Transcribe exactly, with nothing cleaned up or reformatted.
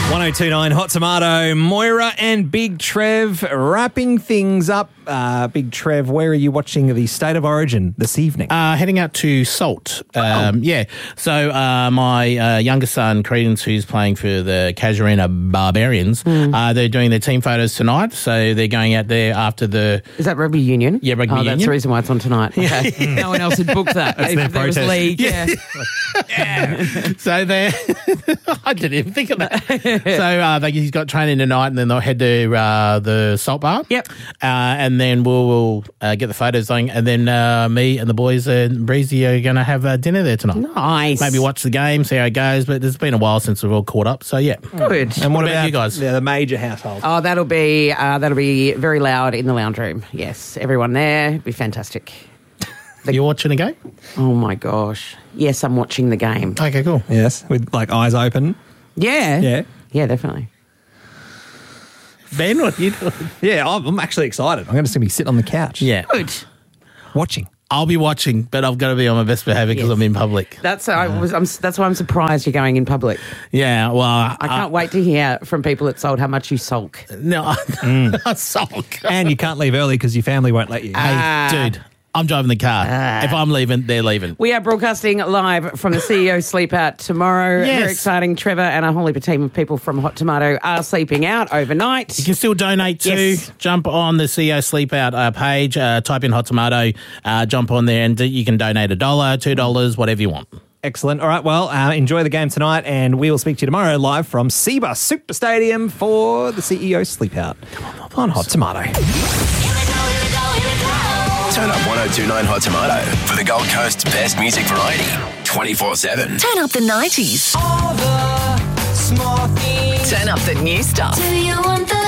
one oh two point nine Hot Tomato, Moira and Big Trev wrapping things up. Uh, Big Trev, where are you watching the State of Origin this evening? Uh, heading out to Salt. Um, oh. Yeah. So uh, my uh, younger son, Credence, who's playing for the Casuarina Barbarians, mm. uh, they're doing their team photos tonight. So they're going out there after the... Is that rugby union? Yeah, rugby oh, union. That's the reason why it's on tonight. Okay. Yeah. No one else had booked that. That's their there was protest. league. Yeah. yeah. So they're... I didn't even think of that. So uh, they, he's got training tonight, and then they'll head to uh, the Salt Bar. Yep. Uh, and then we'll, we'll uh, get the photos going, and then uh, me and the boys and Breezy are going to have uh, dinner there tonight. Nice. Maybe watch the game, see how it goes, but it's been a while since we've all caught up, so yeah. Good. And what, what about, about you guys? Yeah, the major household. Oh, that'll be uh, that'll be very loud in the lounge room. Yes, everyone there. It'll be fantastic. The, You're watching a game? Oh my gosh. Yes, I'm watching the game. Okay, cool. Yes, with like eyes open. Yeah. Yeah. Yeah, definitely. Ben, what are you doing? Yeah, I'm, I'm actually excited. I'm going to be sitting on the couch. Yeah. Good. Watching. I'll be watching, but I've got to be on my best behaviour because Yes. I'm in public. That's I was. I'm, that's why I'm surprised you're going in public. Yeah, well... I can't wait to hear from people at Salt how much you sulk. No, mm. I sulk. And you can't leave early because your family won't let you. Hey, Ah. dude, I'm driving the car. Ah. If I'm leaving, they're leaving. We are broadcasting live from the C E O Sleep Out tomorrow. Yes. Very exciting. Trevor and a whole heap of team of people from Hot Tomato are sleeping out overnight. You can still donate too. Yes. Jump on the C E O Sleep Out uh, page, uh, type in Hot Tomato, uh, jump on there, and you can donate a dollar, two dollars, whatever you want. Excellent. All right, well, uh, enjoy the game tonight, and we will speak to you tomorrow live from Seabus Super Stadium for the C E O Sleep Out on Hot Tomato. Turn up one oh two point nine Hot Tomato for the Gold Coast's best music variety, twenty-four seven. Turn up the nineties. All the small things. Turn up the new stuff. Do you want the